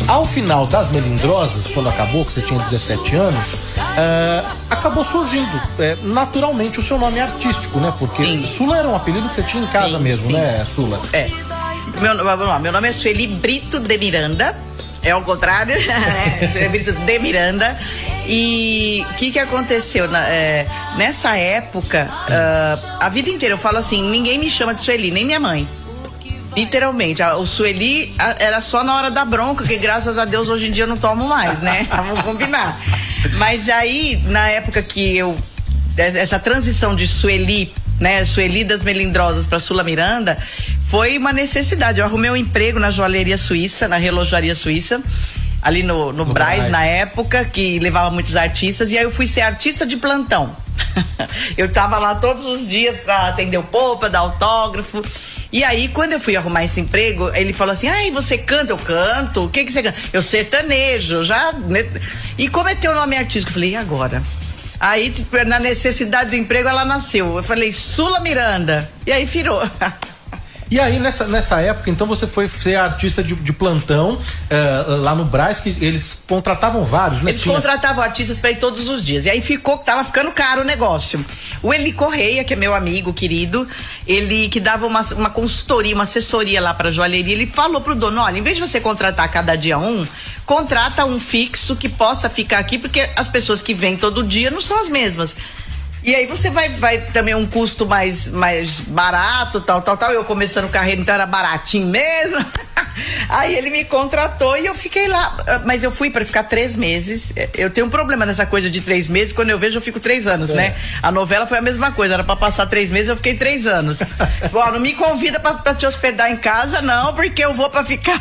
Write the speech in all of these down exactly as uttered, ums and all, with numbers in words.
Ao final das Melindrosas, quando acabou, que você tinha dezessete anos, é, acabou surgindo é, naturalmente o seu nome artístico, né? Porque sim. Sula era um apelido que você tinha em casa sim, mesmo, sim. né, Sula? É. Meu, meu nome é Sueli Brito de Miranda, é ao contrário, né? Sueli Brito de Miranda. E o que que aconteceu? É, nessa época, uh, a vida inteira eu falo assim, ninguém me chama de Sueli, nem minha mãe. Literalmente, o Sueli era só na hora da bronca, que graças a Deus hoje em dia eu não tomo mais, né? Vamos combinar. Mas aí, na época que eu, essa transição de Sueli, né, Sueli das Melindrosas para Sula Miranda, foi uma necessidade. Eu arrumei um emprego na joalheria suíça, na relojaria suíça, ali no, no, no Brás, Brás, na época, que levava muitos artistas, e aí eu fui ser artista de plantão. Eu tava lá todos os dias para atender o povo, pra dar autógrafo. E aí, quando eu fui arrumar esse emprego, ele falou assim, ai, você canta? Eu canto. O que que você canta? Eu sertanejo, já... E como é teu nome artístico? Eu falei, e agora? Aí, na necessidade do emprego, ela nasceu. Eu falei, Sula Miranda. E aí, virou. E aí, nessa, nessa época, então, você foi ser artista de, de plantão eh, lá no Brás, que eles contratavam vários, né? Eles Tinha... contratavam artistas para ir todos os dias. E aí ficou, tava ficando caro o negócio. O Eli Correia, que é meu amigo querido, ele que dava uma, uma consultoria, uma assessoria lá pra joalheria, ele falou pro dono, olha, em vez de você contratar cada dia um, contrata um fixo que possa ficar aqui, porque as pessoas que vêm todo dia não são as mesmas. E aí você vai, vai também um custo mais, mais barato, tal, tal, tal. Eu começando carreira, então era baratinho mesmo. Aí ele me contratou e eu fiquei lá. Mas eu fui para ficar três meses. Eu tenho um problema nessa coisa de três meses. Quando eu vejo, eu fico três anos, é. né? A novela foi a mesma coisa. Era para passar três meses, eu fiquei três anos. Bom, não me convida para te hospedar em casa, não, porque eu vou para ficar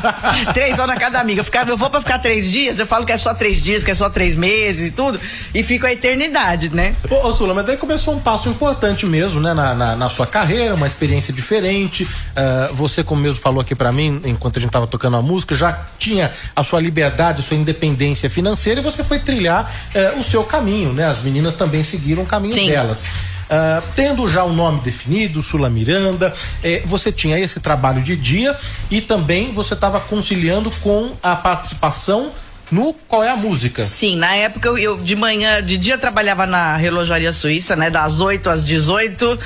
três horas na cada amiga. Eu, ficar, eu vou para ficar três dias. Eu falo que é só três dias, que é só três meses e tudo. E fico a eternidade, né? Ô, ô Sula, mas daí começou um passo importante mesmo, né? Na, na, na sua carreira, uma experiência diferente. Uh, você, como mesmo falou aqui para mim, enquanto a gente tava tocando a música, já tinha a sua liberdade, a sua independência financeira, e você foi trilhar uh, o seu caminho, né? As meninas também seguiram o caminho Sim. delas. Uh, tendo já o nome definido, Sula Miranda, eh, você tinha esse trabalho de dia e também você estava conciliando com a participação no Qual é a Música? Sim, na época eu, eu de manhã, de dia eu trabalhava na relojaria suíça, né? Das oito às dezoito.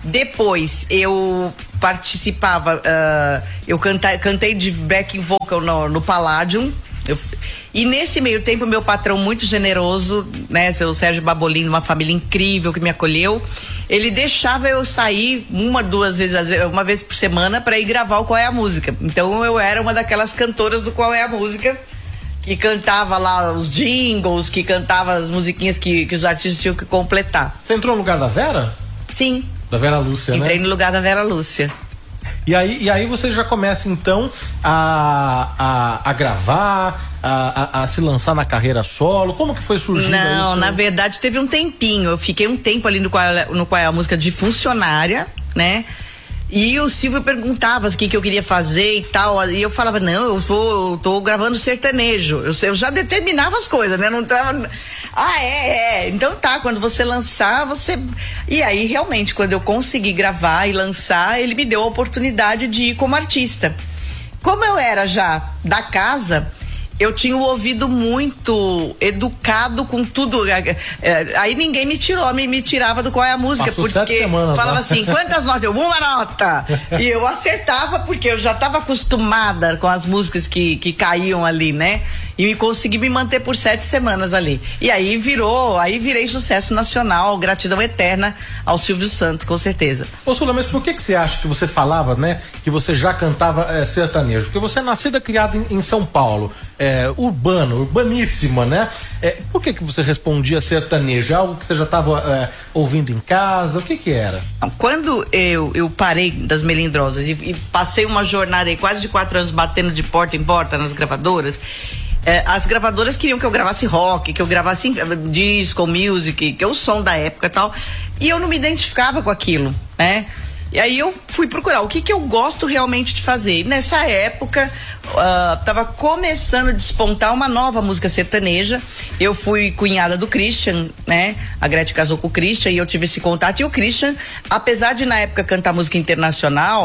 Depois eu participava, uh, eu canta, cantei de backing vocal no, no Palladium. Eu, e nesse meio tempo, meu patrão muito generoso, né, seu Sérgio Babolino, uma família incrível que me acolheu, ele deixava eu sair uma, duas vezes, uma vez por semana para ir gravar o Qual é a Música. Então eu era uma daquelas cantoras do Qual é a Música, que cantava lá os jingles, que cantava as musiquinhas que, que os artistas tinham que completar. Você entrou no lugar da Vera? Sim. Da Vera Lúcia, Entrei né? Entrei no lugar da Vera Lúcia. E aí, e aí você já começa então a, a, a gravar, a, a, a se lançar na carreira solo? Como que foi surgindo Não, isso? Na verdade teve um tempinho. Eu fiquei um tempo ali no Qual, no Qual é a Música de funcionária, né? E o Silvio perguntava o que, que eu queria fazer e tal. E eu falava, não, eu vou, eu tô gravando sertanejo. Eu, eu já determinava as coisas, né? Não tava. Ah, é, é. Então tá, quando você lançar, você. E aí, realmente, quando eu consegui gravar e lançar, ele me deu a oportunidade de ir como artista. Como eu era já da casa, eu tinha o ouvido muito educado com tudo. Aí ninguém me tirou, me, me tirava do Qual é a Música. Passou porque semanas, falava né? assim, quantas notas? Eu, uma nota! E eu acertava porque eu já estava acostumada com as músicas que, que caíam ali, né? E me consegui me manter por sete semanas ali. E aí virou, aí virei sucesso nacional, gratidão eterna ao Silvio Santos, com certeza. Ô Sula, mas por que que você acha que você falava, né, que você já cantava é, sertanejo? Porque você é nascida, criada em, em São Paulo, é, urbano, urbaníssima, né? É, por que que você respondia sertanejo? Algo que você já estava é, ouvindo em casa? O que que era? Quando eu, eu parei das Melindrosas e, e passei uma jornada aí, quase de quatro anos batendo de porta em porta nas gravadoras, É, as gravadoras queriam que eu gravasse rock, que eu gravasse disco, music, que é o som da época e tal, e eu não me identificava com aquilo, né? E aí eu fui procurar o que que eu gosto realmente de fazer. E nessa época uh, tava começando a despontar uma nova música sertaneja. Eu fui cunhada do Christian, né? A Gretchen casou com o Christian e eu tive esse contato. E o Christian, apesar de na época cantar música internacional,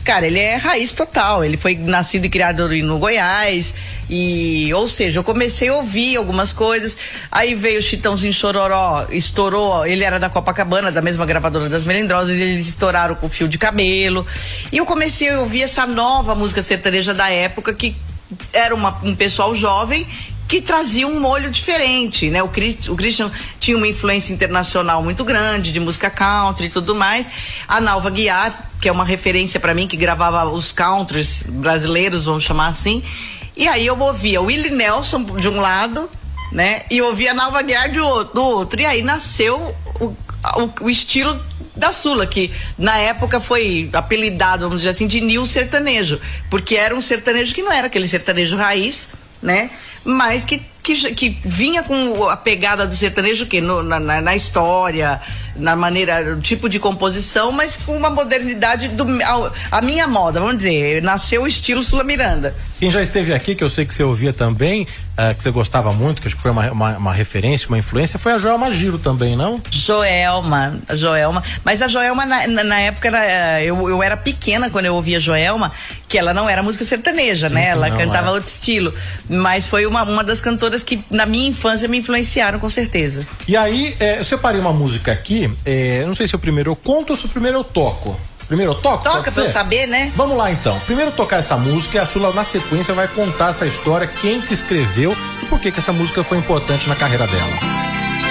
cara, ele é raiz total. Ele foi nascido e criado no Goiás. E, ou seja, eu comecei a ouvir algumas coisas. Aí veio o Chitãozinho Chororó, estourou. Ele era da Copacabana, da mesma gravadora das Melindrosas. Eles estouraram com fio de cabelo. E eu comecei a ouvir essa nova música sertaneja da época, que era uma, um pessoal jovem que trazia um molho diferente, né? O, Chris, o Christian tinha uma influência internacional muito grande, de música country e tudo mais. A Nalva Guiar, que é uma referência para mim, que gravava os countries brasileiros, vamos chamar assim. E aí eu ouvia o Willie Nelson de um lado, né? E ouvia a Nalva Guiar do outro, do outro. E aí nasceu o, o, o estilo da Sula, que na época foi apelidado, vamos dizer assim, de new sertanejo, porque era um sertanejo que não era aquele sertanejo raiz, né? Mas que, que, que vinha com a pegada do sertanejo que no, na, na história, na maneira, tipo de composição, mas com uma modernidade do a, a minha moda, vamos dizer, nasceu o estilo Sula Miranda. Quem já esteve aqui, que eu sei que você ouvia também, uh, que você gostava muito, que acho que foi uma, uma, uma referência, uma influência, foi a Joelma Giro também, não? Joelma, a Joelma, mas a Joelma na, na, na época, era, eu, eu era pequena quando eu ouvia Joelma, que ela não era música sertaneja, sim, né? Sim, ela não, cantava é. outro estilo, mas foi uma, uma das cantoras que na minha infância me influenciaram, com certeza. E aí, é, eu separei uma música aqui, é, não sei se o primeiro eu conto ou se o primeiro eu toco. Primeiro eu toco? Toca pra eu saber, né? Vamos lá então. Primeiro tocar essa música e a Sula na sequência vai contar essa história, quem que escreveu e por que que essa música foi importante na carreira dela.